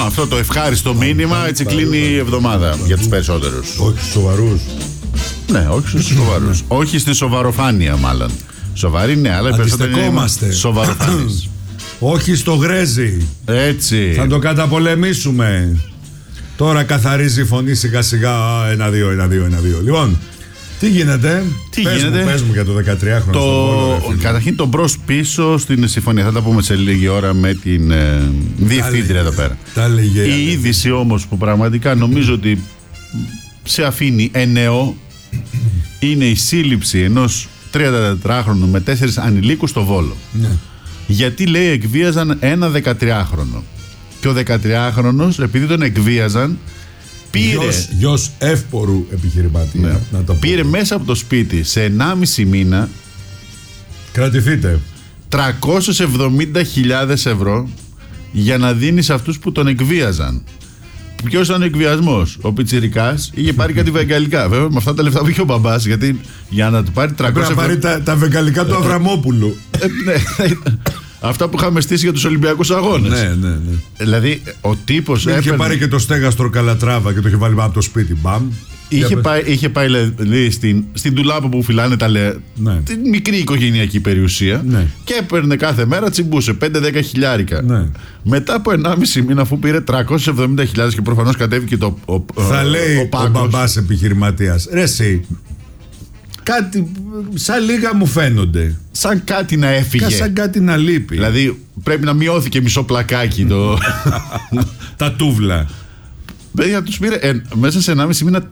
αυτό το ευχάριστο μήνυμα, έτσι κλείνει η εβδομάδα για τους περισσότερους. Όχι στους σοβαρούς. Ναι, όχι στους σοβαρούς. Όχι στη σοβαροφάνεια, μάλλον. Σοβαρή, ναι, αλλά οι περισσότεροι είναι σοβαροφάνειες. Όχι στο γρέζι. Έτσι. Θα το καταπολεμήσουμε. Τώρα καθαρίζει η φωνή σιγά σιγά. 1-2. Λοιπόν, τι γίνεται. Πες μου για το 13χρονο. Καταρχήν το μπρος πίσω στην συμφωνία. Θα τα πούμε σε λίγη ώρα με την διευθύντρια εδώ πέρα. Η είδηση όμως που πραγματικά νομίζω ότι σε αφήνει εννεό είναι η σύλληψη ενός 34χρονου με 4 ανηλίκους στο Βόλο. Ναι. Γιατί λέει εκβίαζαν ένα 13χρονο. Και ο 13χρονος, επειδή τον εκβίαζαν, γιος εύπορου επιχειρηματία, ναι, να το πήρε μέσα από το σπίτι σε 1,5 μήνα. Κρατηθείτε 370.000 ευρώ για να δίνει σε αυτούς που τον εκβίαζαν. Ποιος ήταν ο εκβιασμός? Ο πιτσιρικάς είχε πάρει κάτι βεγγαλικά. Βέβαια με αυτά τα λεφτά που είχε ο μπαμπάς, γιατί για να του πάρει 370.000. Πρέπει να πάρει τα βεγγαλικά του Αβραμόπουλου. Ναι. Αυτά που είχαμε στήσει για τους Ολυμπιακούς Αγώνες. Ναι. Δηλαδή ο τύπος είχε πάρει και το στέγαστρο Καλατράβα και το είχε βάλει από το σπίτι. Μπαμ. Είχε πάει δηλαδή, στην ντουλάπα που φυλάνε ναι, την μικρή οικογενειακή περιουσία, ναι, και έπαιρνε κάθε μέρα, τσιμπούσε 5-10 χιλιάρικα. Ναι. Μετά από 1,5 μήνα, αφού πήρε 370.000 και προφανώς κατέβηκε θα λέει ο μπαμπάς επιχειρηματίας, ρε εσύ, κάτι σαν λίγα μου φαίνονται. Σαν κάτι να έφυγε. Σαν κάτι να λείπει. Δηλαδή πρέπει να μειώθηκε μισό πλακάκι τα τούβλα. Παιδιά, τους πήρε μέσα σε 1,5 μήνα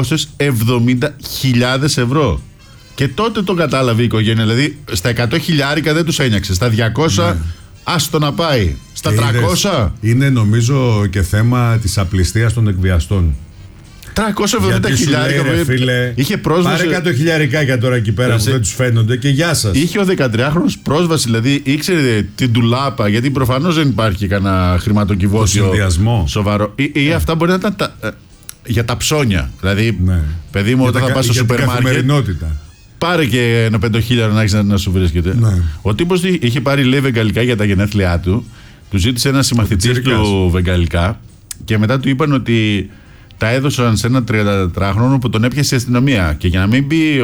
370.000 ευρώ. Και τότε το κατάλαβε η οικογένεια. Δηλαδή στα 100 χιλιάρικα δεν τους ένιαξε. Στα 200 ναι, άστο να πάει. Στα 300. Είναι νομίζω και θέμα της απληστίας των εκβιαστών. 370 χιλιάρικα. Είχε πρόσβαση. Πάρε 100 χιλιάρικάκια τώρα εκεί πέρα που δεν τους φαίνονται και γεια σας. Είχε ο 13χρονος πρόσβαση, δηλαδή ήξερε την ντουλάπα, γιατί προφανώς δεν υπάρχει κανένα χρηματοκιβώτιο συνδυασμό σοβαρό. Ή αυτά μπορεί να ήταν για τα ψώνια. Δηλαδή, ναι, παιδί μου, όταν θα πας στο σούπερ μάρκετ, πάρε και ένα 5.000 να έχεις να σου βρίσκεται. Ναι. Ο τύπος είχε πάρει, λέει, βεγγαλικά για τα γενέθλιά του. Του ζήτησε ένα συμμαθητής του βεγγαλικά και μετά του είπαν ότι τα έδωσαν σε ένα 34χρονο που τον έπιασε η αστυνομία. Και για να μην πει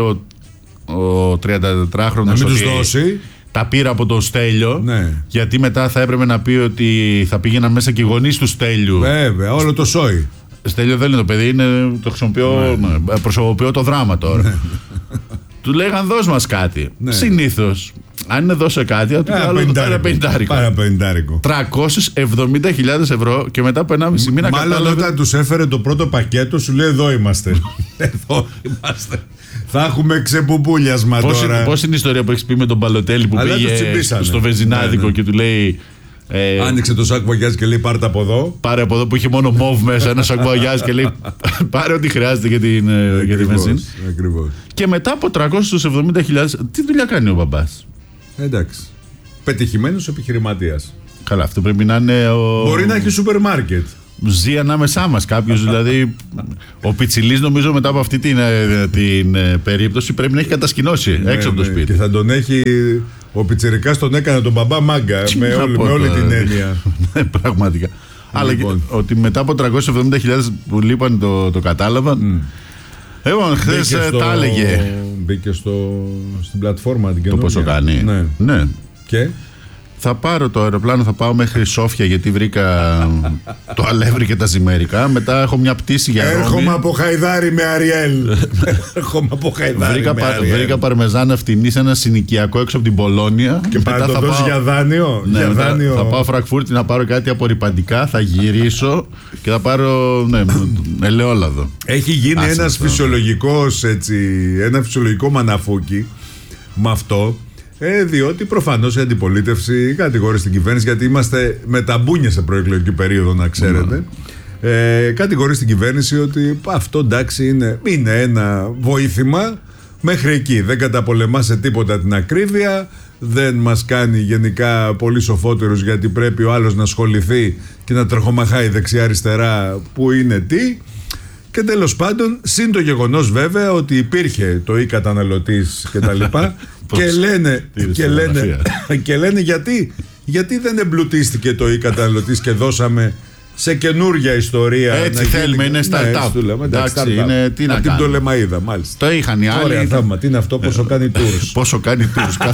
ο 34χρονος να μην ότι δώσει, τα πήρα από το Στέλιο, ναι, γιατί μετά θα έπρεπε να πει ότι θα πήγαιναν μέσα και οι γονείς του Στέλιου. Βέβαια, όλο το σόι. Στέλιο δεν είναι το παιδί, το χρησιμοποιώ, ναι, προσωποποιώ το δράμα τώρα. Ναι. Του λέγαν δώσ' μας κάτι. Ναι. Συνήθως, αν είναι δώσε κάτι, θα του πάρε 50. 370.000 ευρώ και μετά από 1,5 μήνα κατάλαβε. Μάλλον όταν τους έφερε το πρώτο πακέτο, σου λέει εδώ είμαστε. Εδώ είμαστε. Θα έχουμε ξεπουπούλιασμα τώρα. Πώς είναι η ιστορία που έχεις πει με τον Μπαλοτέλη που πήγε στο βενζινάδικο και του λέει. Άνοιξε το σακβαγιάζ και λέει πάρε από εδώ. Πάρε από εδώ που είχε μόνο μόβ μέσα, ένα σακβαγιάζ και λέει πάρε ό,τι χρειάζεται για τη βενζίνη. Και μετά από 370.000, τι δουλειά κάνει ο μπαμπάς? Εντάξει. Πετυχημένος επιχειρηματίας. Καλά, αυτό πρέπει να είναι Μπορεί να έχει σούπερ μάρκετ. Ζει ανάμεσά μας κάποιος, δηλαδή. Ο Πιτσιλής νομίζω μετά από αυτή την περίπτωση πρέπει να έχει κατασκηνώσει έξω από το σπίτι. Και θα τον έχει. Ο Πιτσιρικάς τον έκανε τον μπαμπά μάγκα με όλη την έννοια. Πραγματικά. Αλλά ότι μετά από 370.000 που λείπαν το κατάλαβαν. Λοιπόν, χθες τα έλεγε. Μπήκε στην πλατφόρμα την καινούργια. Το πόσο κάνει. Ναι. Και θα πάρω το αεροπλάνο, θα πάω μέχρι Σόφια γιατί βρήκα το αλεύρι και τα ζυμερικά. Μετά έχω μια πτήση για Ρώμη. Έρχομαι από Χαϊδάρι με Αριέλ. Βρήκα παρμεζάνα φτηνή σε ένα συνοικιακό έξω από την Πολώνια. Και μετά θα πάω για δάνειο. Ναι, θα πάω Φραγκφούρτη να πάρω κάτι απορριπαντικά. Θα γυρίσω και θα πάρω ελαιόλαδο. Έχει γίνει ένα φυσιολογικό μαναφούκι με αυτό. Διότι προφανώς η αντιπολίτευση κατηγορεί στην κυβέρνηση, γιατί είμαστε με τα μπούνια σε προεκλογική περίοδο, να ξέρετε. Κατηγορεί στην κυβέρνηση ότι αυτό εντάξει είναι ένα βοήθημα μέχρι εκεί. Δεν καταπολεμά σε τίποτα την ακρίβεια, δεν μας κάνει γενικά πολύ σοφότερους, γιατί πρέπει ο άλλος να ασχοληθεί και να τρεχομαχάει δεξιά-αριστερά που είναι τι. Και τέλος πάντων, συν το γεγονός βέβαια ότι υπήρχε το καταναλωτής και τα λοιπά. και λένε γιατί δεν εμπλουτίστηκε το καταναλωτής και δώσαμε σε καινούργια ιστορία. Έτσι θέλουμε, είναι startup. Είναι την Πτολεμαΐδα, μάλιστα. Το είχαν οι άλλοι. Ωραία θαύμα. Τι είναι αυτό, πόσο κάνει tours. Πόσο κάνει tours.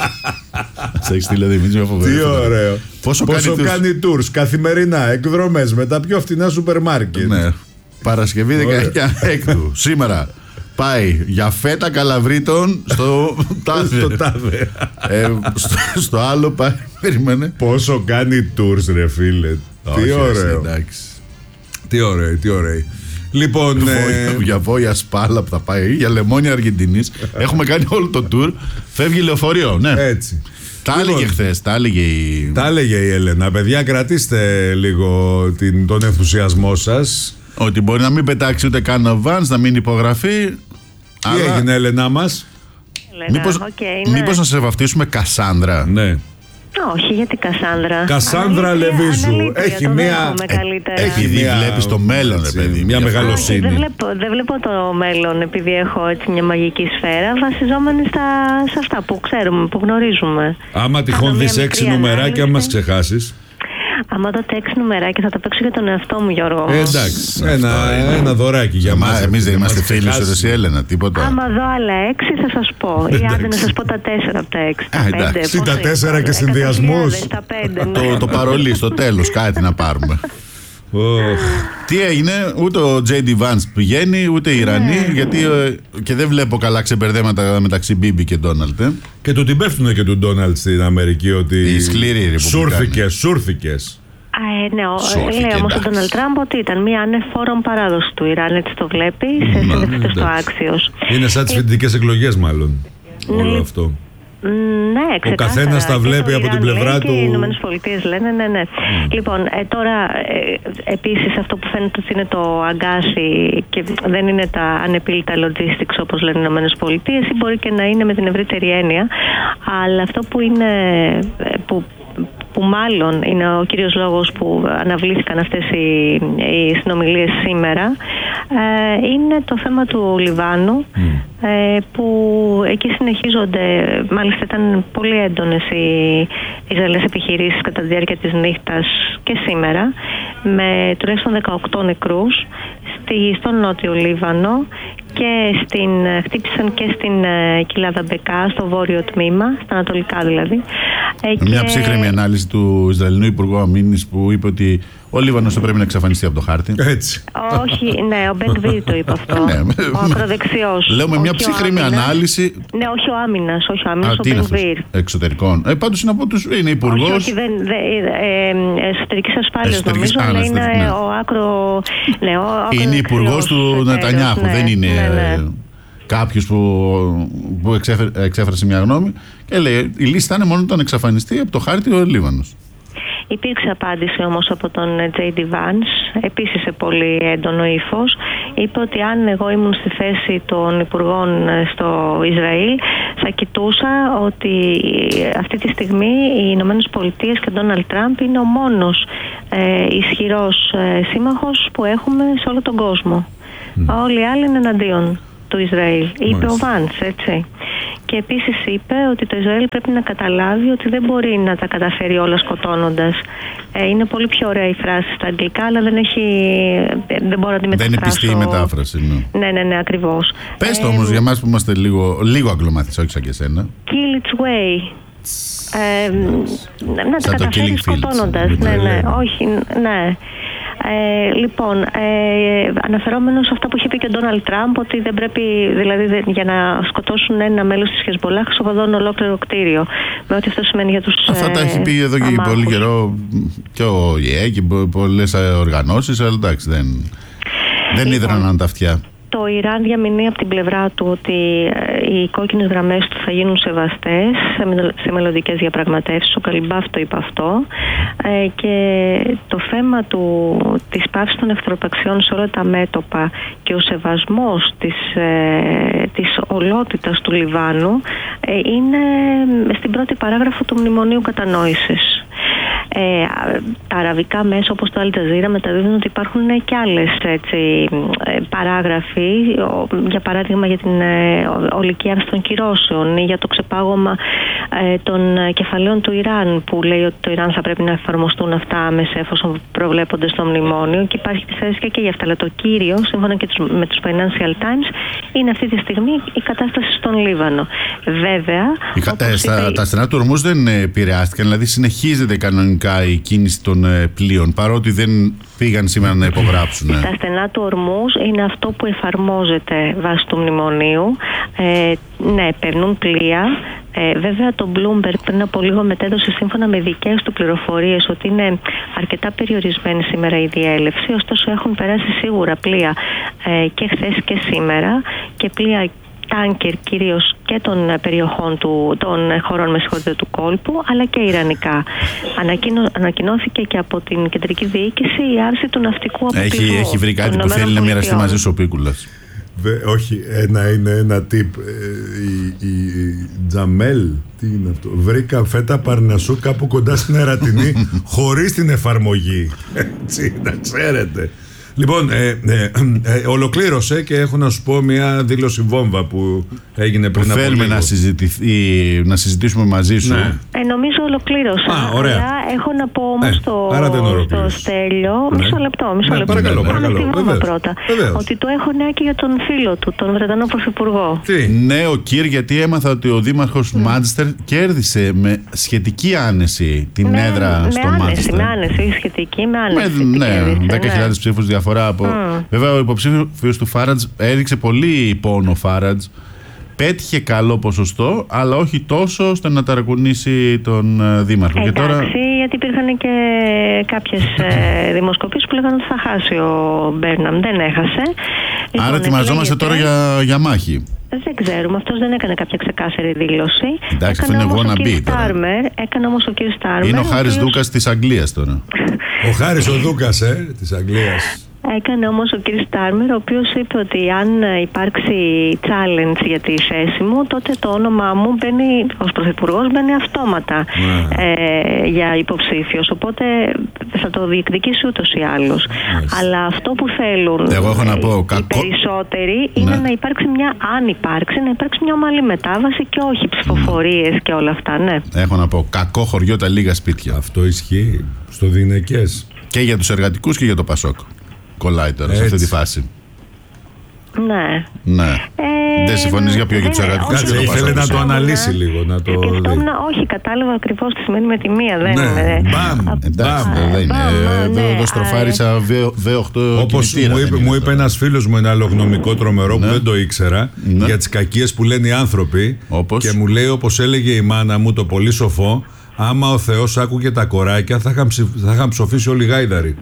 Σε έχει στείλει Δημήτρη. Τι ωραίο. Πόσο κάνει tours καθημερινά, εκδρομές με τα πιο φτηνά σούπερ μάρκετ. Ναι. Παρασκευή 19 Έκτου. Σήμερα πάει για φέτα καλαβρίτων στο τάδε. Στο άλλο πάει. Περίμενε. Πόσο κάνει tours, ρε φίλε. Τι ωραίο. Τι ωραίο. Λοιπόν, για Βόλια Σπάλα που θα πάει, για Λεμόνια Αργεντινής. Έχουμε κάνει όλο το tour. Φεύγει λεωφορείο, ναι. Έτσι. Τα έλεγε χθες, τα έλεγε η Έλενα. Παιδιά, κρατήστε λίγο τον ενθουσιασμό σας. Ότι μπορεί να μην πετάξει ούτε καν ο Vans, να μην υπογραφεί. Τι έγινε, Έλενά μας? Μήπως να σε βαφτίσουμε Κασάνδρα? Ναι. Όχι, γιατί Κασάνδρα. Κασάνδρα Λεβίζου. Έχει μία. Επειδή βλέπει το μέλλον, παιδί. Μια μεγαλοσύνη. Δεν βλέπω το μέλλον επειδή έχω έτσι μια μαγική σφαίρα, βασιζόμενη σε αυτά που ξέρουμε, που γνωρίζουμε. Άμα τυχόν δεις 6 νουμεράκια, μας ξεχάσεις. Άμα δω 6 νουμεράκια, θα τα παίξω για τον εαυτό μου, Γιώργο. Εντάξει. Ένα δωράκι για μας. Εμείς δεν είμαστε φίλοι σου, εσύ, Έλενα, τίποτα. Άμα δω άλλα 6, θα σας πω. Ή άντε να σας πω τα 4 από τα 6. Τα 4 και συνδυασμούς. Το παρολί στο τέλος, κάτι να πάρουμε. Τι έγινε, ούτε ο JD Vance πηγαίνει, ούτε οι Ιρανοί, γιατί και δεν βλέπω καλά ξεμπερδέματα μεταξύ Μπίμπι και Ντόναλντ. Και του την πέφτουνε και του Ντόναλντ στην Αμερική ότι σούρθηκες. Ναι, λέει όμως ο Ντόναλντ Τραμπ ότι ήταν μια ανεφόρον παράδοση του Ιράν, έτσι το βλέπει, σε συνδευτές στο Άξιος. Είναι σαν τις φοιτητικές εκλογές μάλλον, όλο αυτό. Ναι, ξεκάθαρα. Ο καθένας τα βλέπει από την πλευρά του. Και οι Ηνωμένες Πολιτείες λένε, ναι. Λοιπόν, τώρα επίσης αυτό που φαίνεται ότι είναι το αγκάθι και δεν είναι τα ανεπίλητα logistics όπως λένε οι Ηνωμένες Πολιτείες, ή μπορεί και να είναι με την ευρύτερη έννοια, αλλά αυτό που είναι που μάλλον είναι ο κύριος λόγος που αναβλήθηκαν αυτές οι συνομιλίες σήμερα, είναι το θέμα του Λιβάνου, που εκεί συνεχίζονται, μάλιστα ήταν πολύ έντονες οι Ισραηλινές επιχειρήσεις κατά τη διάρκεια της νύχτας και σήμερα, με τουλάχιστον 18 νεκρούς στον νότιο Λίβανο, και χτύπησαν και στην κοιλάδα Μπεκά, στο βόρειο τμήμα, στα ανατολικά δηλαδή. Μια ψύχρεμη ανάλυση του Ισραηλινού Υπουργού Αμήνης που είπε ότι ο Λίβανος θα πρέπει να εξαφανιστεί από το χάρτη. Έτσι. Όχι, ναι, ο Μπεν Γκβίρ το είπε αυτό. Ο ακροδεξιός. Λέμε μια ψύχρεμη ανάλυση. Ναι, όχι ο Άμυνας, ο Μπεν Γκβίρ. Εξωτερικών. Πάντως είναι από τους. Είναι υπουργός. Όχι, εσωτερικής ασφάλειας νομίζω, αλλά είναι ο άκρο. Είναι υπουργός του Νετανιάχου, δεν είναι. Κάποιος που εξέφρασε μια γνώμη και λέει η λύση θα είναι μόνο τον εξαφανιστεί από το χάρτη ο Λίβανος. Υπήρξε απάντηση όμως από τον JD Vance, επίσης σε πολύ έντονο ύφος. Είπε ότι αν εγώ ήμουν στη θέση των υπουργών στο Ισραήλ, θα κοιτούσα ότι αυτή τη στιγμή οι Ηνωμένες Πολιτείες και ο Ντόναλντ Τραμπ είναι ο μόνος ισχυρός σύμμαχος που έχουμε σε όλο τον κόσμο. Όλοι οι άλλοι είναι εναντίον του Ισραήλ. Είπε ο Βάνς, έτσι. Και επίσης είπε ότι το Ισραήλ πρέπει να καταλάβει ότι δεν μπορεί να τα καταφέρει όλα σκοτώνοντας. Είναι πολύ πιο ωραία η φράση στα αγγλικά, αλλά δεν μπορώ να τη μεταφράσω. Δεν είναι πιστή η μετάφραση. Ναι, ακριβώς. Πες το όμως για εμάς που είμαστε λίγο αγγλομαθείς, όχι σαν και εσένα. Kill its way. Να τα καταφέρει σκοτώνοντας. Ναι. Λοιπόν, αναφερόμενος σε αυτά που είχε πει και ο Ντόναλντ Τραμπ, ότι δεν πρέπει, δηλαδή για να σκοτώσουν ένα μέλος της Χεσμολάχ ξοποδώνουν ολόκληρο κτίριο, με ό,τι αυτό σημαίνει για τους αυτά τα έχει πει εδώ και πολύ καιρό και ο ΙΕ και πολλές οργανώσεις, αλλά εντάξει δεν ίδραναν τα αυτιά. Το Ιράν διαμηνεί από την πλευρά του ότι οι κόκκινες γραμμές του θα γίνουν σεβαστές σε μελλοντικές διαπραγματεύσεις. Ο Καλιμπάφ το είπε αυτό. Και το θέμα της πάυσης των εχθροπαξιών σε όλα τα μέτωπα και ο σεβασμός της ολότητας του Λιβάνου είναι στην πρώτη παράγραφο του Μνημονίου Κατανόησης. Τα αραβικά μέσα όπως το Al Jazeera μεταδίδουν ότι υπάρχουν και άλλες παράγραφοι, για παράδειγμα για την ολική άρση των κυρώσεων ή για το ξεπάγωμα των κεφαλαίων του Ιράν, που λέει ότι το Ιράν θα πρέπει να εφαρμοστούν αυτά άμεσα εφόσον προβλέπονται στο μνημόνιο, και υπάρχει δυσαρέσκεια και για αυτά. Αλλά το κύριο, σύμφωνα και με τους Financial Times, είναι αυτή τη στιγμή η κατάσταση στον Λίβανο. Βέβαια, τα στενά του Ορμούζ δεν επηρεάστηκαν, δηλαδή συνεχίζεται κανονικά η κίνηση των πλοίων, παρότι δεν πήγαν σήμερα να υπογράψουν. Τα στενά του Ορμούζ είναι αυτό που εφαρμόζεται βάσει του μνημονίου. Ναι, περνούν πλοία. Βέβαια το Bloomberg πριν από λίγο μετέδωσε σύμφωνα με δικές του πληροφορίες ότι είναι αρκετά περιορισμένη σήμερα η διέλευση, ωστόσο έχουν περάσει σίγουρα πλοία και χθες και σήμερα, και πλοία τάνκερ κυρίως και των περιοχών των χωρών του κόλπου, αλλά και ιρανικά. Ανακοινώθηκε και από την κεντρική διοίκηση η άρση του ναυτικού αποκλεισμού. Έχει βρει κάτι που θέλει να μοιραστεί μαζί σου ο Πίκουλας. Όχι, είναι ένα tip. Η Τζαμέλ, τι είναι αυτό? Βρήκα φέτα Παρνασσού κάπου κοντά στην Ερατινή χωρίς την εφαρμογή. Έτσι, να ξέρετε. Λοιπόν, ολοκλήρωσε και έχω να σου πω μια δήλωση βόμβα που έγινε πριν από λίγο. Θέλουμε να συζητήσουμε μαζί σου. Ναι. Νομίζω ολοκλήρωσα. Ωραία. Αλλά έχω να πω όμως στο Στέλιο. Ναι. Μισό λεπτό. Παρακαλώ. Πρώτα. Ότι το έχω νέα και για τον φίλο του, τον Βρετανό Πρωθυπουργό. Νέο Κυρ, γιατί έμαθα ότι ο Δήμαρχος Μάντσεστερ κέρδισε με σχετική άνεση την έδρα στο Μάντσεστερ. Με άνεση, όχι σχετική, με άνεση. Ναι, 10.000 ψήφους διαφορά από. Βέβαια, ο υποψήφιος του Φάραντζ έδειξε πολύ πόνο. Φάραντζ πέτυχε καλό ποσοστό, αλλά όχι τόσο ώστε να ταρακουνήσει τον Δήμαρχο. Εντάξει, και τώρα... γιατί υπήρχαν και κάποιες δημοσκοπήσεις που λέγανε ότι θα χάσει ο Μπέρναμ. Δεν έχασε. Άρα ετοιμαζόμαστε τώρα για μάχη. Δεν ξέρουμε, αυτός δεν έκανε κάποια ξεκάθαρη δήλωση. Εντάξει, αυτό είναι εγώ να μπει τώρα. Έκανε όμως ο κύριος Στάρμερ. Είναι ο Χάρης Δούκας της Αγγλίας τώρα. Ο Χάρης ο Δούκας της Αγγλίας. Έκανε όμως ο κύριος Στάρμερ, ο οποίος είπε ότι αν υπάρξει challenge για τη θέση μου, τότε το όνομά μου μπαίνει, ως πρωθυπουργός, μπαίνει αυτόματα για υποψήφιος. Οπότε θα το διεκδικήσει ούτως ή άλλως. Αλλά αυτό που θέλουν οι περισσότεροι είναι να υπάρξει αν υπάρξει μια ομαλή μετάβαση και όχι ψηφοφορίες και όλα αυτά. Ναι. Έχω να πω, κακό χωριό τα λίγα σπίτια. Αυτό ισχύει στο Δινεκές. Και για τους εργατικούς και για το Πασόκ. Κολλάει τώρα σε αυτή τη φάση. Ναι. Δεν συμφωνείς για ποιο για τους εργατικούς? Κάτσε, ήθελε να το αναλύσει λίγο. Όχι, κατάλαβα ακριβώς τι σημαίνει με τη μία. Εντάξει, δεν είναι. Εδώ στροφάρισα V8. Όπως μου είπε ένας φίλος μου ένα λογνωμικό τρομερό που δεν το ήξερα, για τις κακίες που λένε οι άνθρωποι, και μου λέει, όπως έλεγε η μάνα μου, το πολύ σοφό, άμα ο Θεός άκουγε τα κοράκια θα είχαν ψοφήσει όλοι οι γάιδαροι.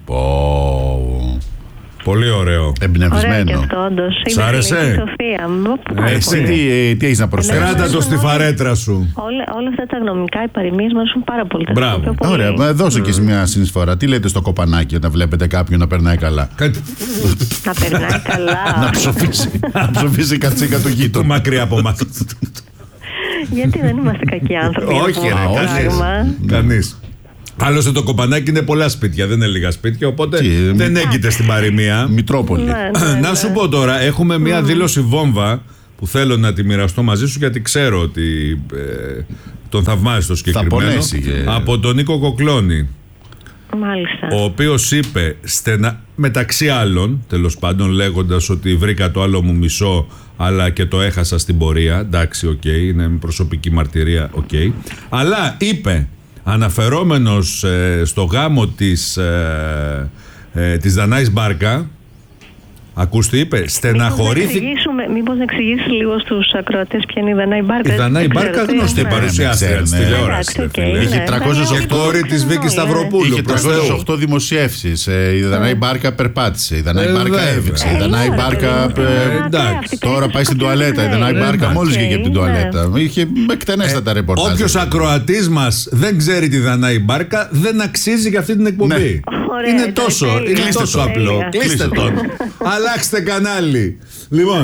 Πολύ ωραίο. Εμπνευσμένο. Σ' άρεσε? Εσύ τι έχεις να προσθέσεις? Κράτα το στη φαρέτρα σου. Όλα αυτά τα γνωμικά, οι παροιμίες μου αρέσουν πάρα πολύ. Μπράβο. Ωραία, δώσε και μια συνεισφορά. Τι λέτε στο κοπανάκι όταν βλέπετε κάποιον να περνάει καλά? Να περνάει καλά. Να ψοφήσει η κατσίκα του γείτονα. Μακριά από εμάς. Γιατί δεν είμαστε κακοί άνθρωποι? Όχι, κανείς. Άλλωστε το κοπανάκι είναι πολλά σπίτια, δεν είναι λίγα σπίτια, οπότε δεν έγκυται στην παροιμία. Μητρόπολη. Να σου πω τώρα, έχουμε μια δήλωση βόμβα που θέλω να τη μοιραστώ μαζί σου, γιατί ξέρω ότι τον θαυμάζει το συγκεκριμένο. Από τον Νίκο Κοκλώνη. Μάλιστα. Ο οποίος είπε μεταξύ άλλων, τέλος πάντων, λέγοντας ότι βρήκα το άλλο μου μισό, αλλά και το έχασα στην πορεία. Εντάξει, είναι προσωπική μαρτυρία, αλλά είπε, αναφερόμενος στο γάμο της Δανάης Μπάρκα, ακούς τι είπε? Στεναχωρήθηκε. Μήπως να εξηγήσει λίγο στους ακροατές ποια είναι η Δανάη Μπάρκα? Η Δανάη Μπάρκα γνωστή παρουσιάστρια της τηλεόρασης. Είχε 308 κόρη της Βίκης Σταυροπούλου. Είχε 308 δημοσιεύσεις. Η Δανάη Μπάρκα περπάτησε. Η Δανάη Μπάρκα έβηξε. Η Δανάη Μπάρκα. Τώρα πάει στην τουαλέτα. Η Δανάη Μπάρκα μόλις βγήκε από την τουαλέτα. Είχε εκτενέστατα ρεπορτάζ. Όποιος ακροατής μας δεν ξέρει τη Δανάη Μπάρκα, δεν αξίζει για αυτή την εκπομπή. Είναι τόσο απλό. Κλείστε τον. Αλλάξτε κανάλι. Λοιπόν,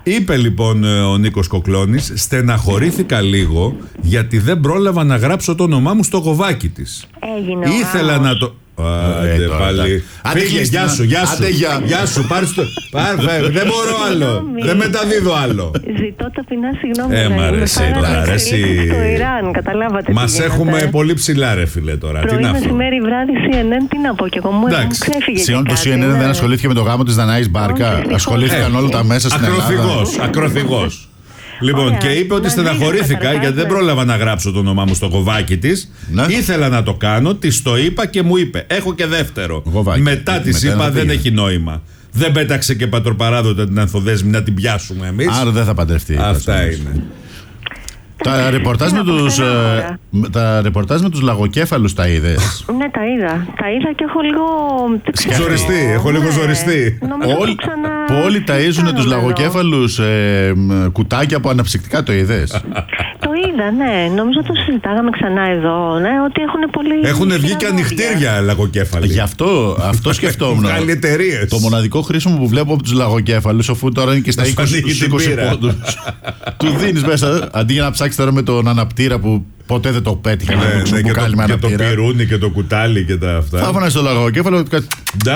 Είπε λοιπόν ο Νίκος Κοκλώνης, στεναχωρήθηκα λίγο γιατί δεν πρόλαβα να γράψω το όνομά μου στο γοβάκι της. Έγινε. Ήθελα να το... Άντε πάλι. Φύγε, γεια σου. Γεια σου, πάρεις το... Δεν μπορώ άλλο. Δεν μεταδίδω άλλο. Ζητώ ταπεινά συγγνώμη. αρέσει. Στο Ιράν, καταλάβατε. Μας έχουμε πολύ ψηλά, ρε φίλε, τώρα. Πρωί, μεσημέρι, βράδυ, CNN, τι να πω κι εγώ. Μου ξέφυγε. Συγγνώμη, το CNN δεν ασχολήθηκε με το γάμο της Δανάης Μπάρκα. Ασχολήθηκαν όλα τα μέσα στην Ελλάδα. Ακροθυγός. Λοιπόν, και είπε ότι στεναχωρήθηκα γιατί δεν πρόλαβα να γράψω το όνομά μου στο γοβάκι της. Ήθελα να το κάνω, της το είπα και μου είπε: έχω και δεύτερο. Μετά της είπα: δεν έχει νόημα. Δεν πέταξε και πατροπαράδοτα την Ανθοδέσμη να την πιάσουμε εμείς. Άρα δεν θα παντρευτεί. Αυτά είναι. Τα ρεπορτάζ με τους λαγοκέφαλους τα είδες? Ναι, τα είδα και έχω λίγο ζοριστεί. Όλοι ταΐζουν τους λαγοκέφαλους κουτάκια από αναψυκτικά, το είδες? Το είδα, ναι. Νομίζω το συζητάγαμε ξανά εδώ, ναι, ότι έχουν πολύ... Έχουν βγει και ανοιχτήρια λαγοκέφαλοι. Γι' αυτό σκεφτόμουν. Το μοναδικό χρήσιμο που βλέπω από τους λαγοκέφαλους, αφού τώρα είναι και στα 20 πόντους, του δίνεις μέσα, αντί για να ψάξεις τώρα με τον αναπτήρα που ποτέ δεν το πέτυχε. Ναι, και το πυρούνι και το κουτάλι και τα αυτά. Θα έβανα στο λαγοκέφαλο. Ναι,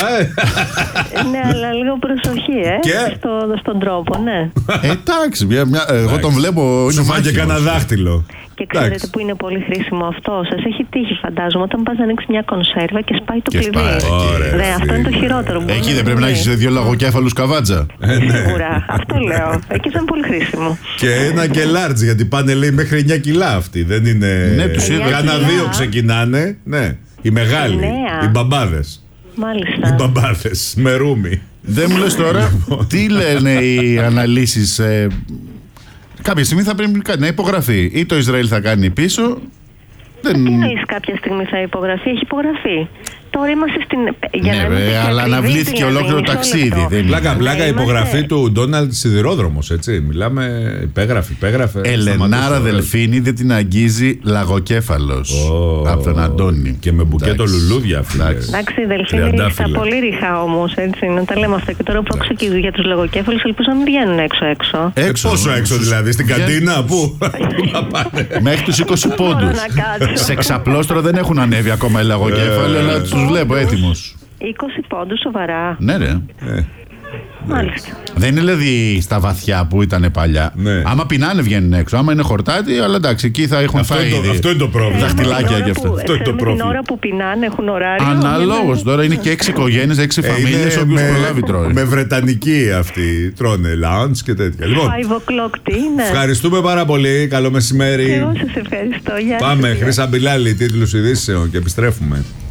αλλά λίγο προσοχή, στον τρόπο, ναι. Εντάξει, εγώ τον βλέπω. Σου φάγε κανένα δάχτυλο. Και ξέρετε που είναι πολύ χρήσιμο αυτό? Σας έχει τύχει, φαντάζομαι, όταν πας να ανοίξεις μια κονσέρβα και σπάει το κλειδί. Αυτό είναι το χειρότερο. Εκεί δεν πρέπει να έχεις 2 λαγοκέφαλους καβάτζα? Σίγουρα, αυτό λέω. Εκεί ήταν πολύ χρήσιμο. Και ένα και large, γιατί πάνε, λέει, μέχρι 9 κιλά αυτοί. Δεν είναι. Κάνα 2 ξεκινάνε. Ναι, οι μεγάλοι, οι μπαμπάδες. Μάλιστα. Οι μπαμπάδες με ρούμι. Δεν μου λες τώρα τι λένε οι αναλύσεις? Κάποια στιγμή θα πρέπει κάτι να υπογραφεί. Ή το Ισραήλ θα κάνει πίσω. Τι εννοείς κάποια στιγμή θα υπογραφεί? Έχει υπογραφεί. Τώρα είμαστε στην. Αλλά αναβλήθηκε ολόκληρο ταξίδι. Πλάκα υπογραφή του Ντόναλντ Σιδηρόδρομος, έτσι. Μιλάμε, υπέγραφε. Ελενάρα Δελφίνη δεν την αγγίζει λαγοκέφαλος. Από τον Αντώνη. Και με μπουκέτο λουλούδια, φίλε. Εντάξει, η Δελφίνη στα πολύ ριχά όμως, έτσι. Να τα λέμε αυτά. Και τώρα που άκουσα και για τους λαγοκέφαλους, ελπίζω να μην βγαίνουν έξω. Πόσο έξω δηλαδή, στην καντίνα, πού να πάνε? Μέχρι τους 20 πόντους. Σε ξαπλώστρο δεν έχουν ανέβει ακόμα οι λαγοκέφαλοι, αλλά τους βλέπω έτοιμους. 20 πόντους, σοβαρά? Ναι, ρε. Μάλιστα. Δεν είναι δηλαδή στα βαθιά που ήταν παλιά. Ναι. Άμα πεινάνε βγαίνουν έξω. Άμα είναι χορτάτι, αλλά εντάξει, εκεί θα έχουν φάει ήδη. Αυτό είναι το πρόβλημα. Δαχτυλάκια και αυτά. Αυτό είναι το πρόβλημα. Την ώρα που πινάνε έχουν ωράριο. Αναλόγως. Τώρα είναι και 6 οικογένειες, 6 φαμίλιες, όποιος προλάβει τρώει. Με βρετανική αυτοί τρώνε lunch και τέτοια. Λοιπόν, 5 o'clock τι είναι? ευχαριστούμε πάρα πολύ. Καλό μεσημέρι. Εγώ σας ευχαριστώ. Πάμε. Χρύσα Μπιλάλη, τίτλους ειδήσεων και επιστρέφουμε.